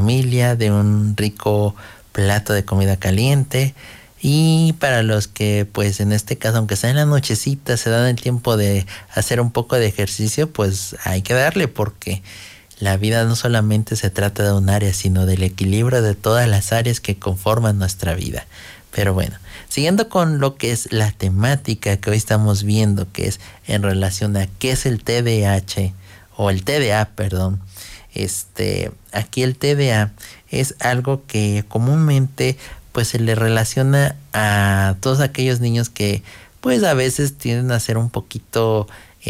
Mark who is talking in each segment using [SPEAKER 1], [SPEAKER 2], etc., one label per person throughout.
[SPEAKER 1] familia, de un rico plato de comida caliente. Y para los que, pues en este caso, aunque sea en la nochecita, se dan el tiempo de hacer un poco de ejercicio, pues hay que darle, porque la vida no solamente se trata de un área, sino del equilibrio de todas las áreas que conforman nuestra vida. Pero bueno, siguiendo con lo que es la temática que hoy estamos viendo, que es en relación a qué es el TDAH, o el TDA, perdón. Aquí el TDA es algo que comúnmente pues se le relaciona a todos aquellos niños que pues a veces tienden a ser un poquito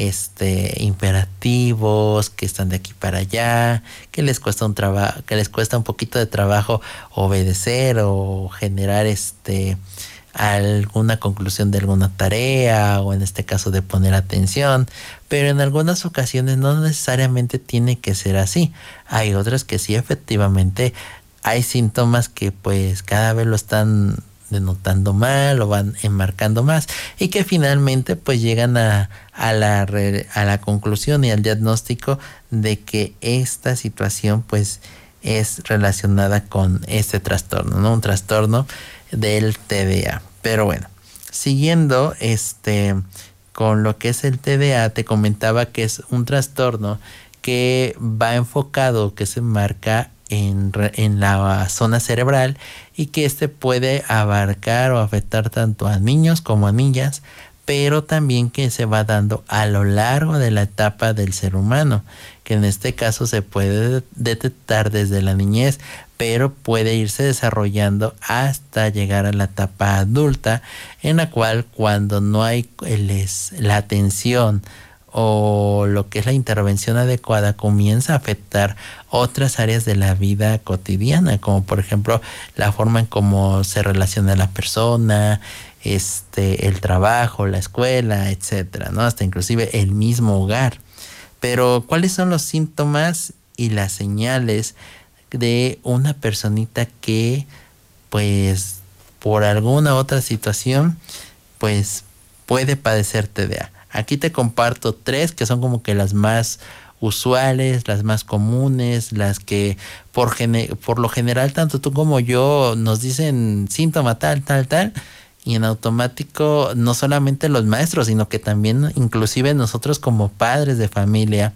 [SPEAKER 1] imperativos, que están de aquí para allá, que les cuesta que les cuesta un poquito de trabajo obedecer o generar alguna conclusión de alguna tarea, o en este caso de poner atención, pero en algunas ocasiones no necesariamente tiene que ser así. Hay otras que sí, efectivamente hay síntomas que pues cada vez lo están denotando mal o van enmarcando más, y que finalmente pues llegan a la conclusión y al diagnóstico de que esta situación pues es relacionada con este trastorno, ¿no? Un trastorno del TDA. Pero bueno, siguiendo con lo que es el TDA, te comentaba que es un trastorno que va enfocado, que se enmarca en la zona cerebral, y que puede abarcar o afectar tanto a niños como a niñas, pero también que se va dando a lo largo de la etapa del ser humano, que en este caso se puede detectar desde la niñez, pero puede irse desarrollando hasta llegar a la etapa adulta, en la cual cuando no hay la atención o lo que es la intervención adecuada, comienza a afectar otras áreas de la vida cotidiana, como por ejemplo la forma en cómo se relaciona la persona, el trabajo, la escuela, etcétera, ¿no? Hasta inclusive el mismo hogar. Pero ¿cuáles son los síntomas y las señales de una personita que pues por alguna otra situación pues puede padecer TDA? Aquí te comparto 3 que son como que las más usuales, las más comunes, las que por lo general tanto tú como yo nos dicen síntoma tal, tal, tal, y en automático no solamente los maestros, sino que también inclusive nosotros como padres de familia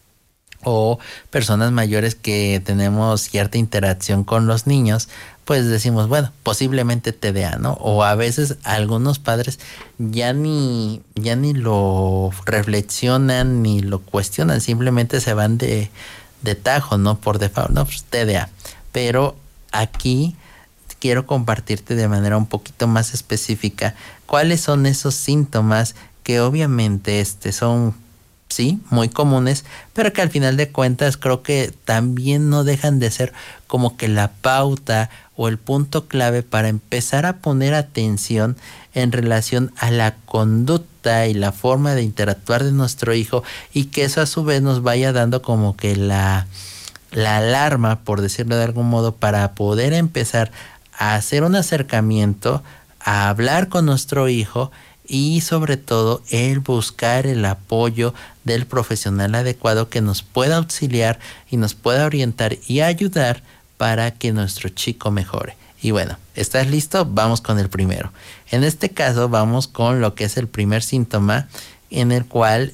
[SPEAKER 1] o personas mayores que tenemos cierta interacción con los niños, pues decimos, bueno, posiblemente TDA, ¿no? O a veces algunos padres ya ni lo reflexionan ni lo cuestionan, simplemente se van de tajo, ¿no? Por default, no, pues TDA. Pero aquí quiero compartirte de manera un poquito más específica cuáles son esos síntomas que obviamente son sí, muy comunes, pero que al final de cuentas creo que también no dejan de ser como que la pauta o el punto clave para empezar a poner atención en relación a la conducta y la forma de interactuar de nuestro hijo, y que eso a su vez nos vaya dando como que la alarma, por decirlo de algún modo, para poder empezar a hacer un acercamiento, a hablar con nuestro hijo, y sobre todo el buscar el apoyo del profesional adecuado que nos pueda auxiliar y nos pueda orientar y ayudar para que nuestro chico mejore. Y bueno, ¿estás listo? Vamos con el primero. En este caso vamos con lo que es el primer síntoma, en el cual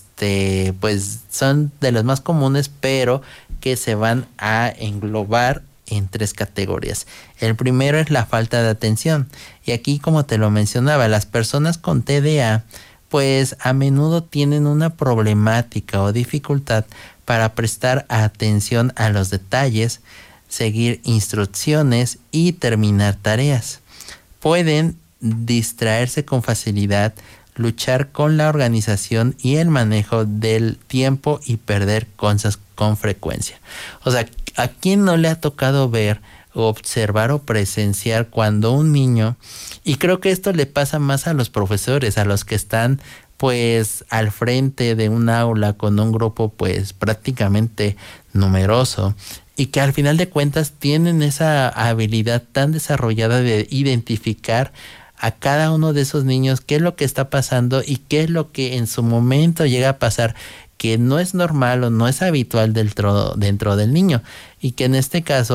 [SPEAKER 1] pues son de los más comunes, pero que se van a englobar en 3 categorías. El primero es la falta de atención, y aquí, como te lo mencionaba, las personas con TDA pues a menudo tienen una problemática o dificultad para prestar atención a los detalles, seguir instrucciones y terminar tareas. Pueden distraerse con facilidad, luchar con la organización y el manejo del tiempo y perder cosas con frecuencia. O sea, ¿a quién no le ha tocado ver, observar o presenciar cuando un niño, y creo que esto le pasa más a los profesores, a los que están pues al frente de un aula con un grupo pues prácticamente numeroso, y que al final de cuentas tienen esa habilidad tan desarrollada de identificar a cada uno de esos niños qué es lo que está pasando y qué es lo que en su momento llega a pasar, que no es normal o no es habitual dentro del niño, y que en este caso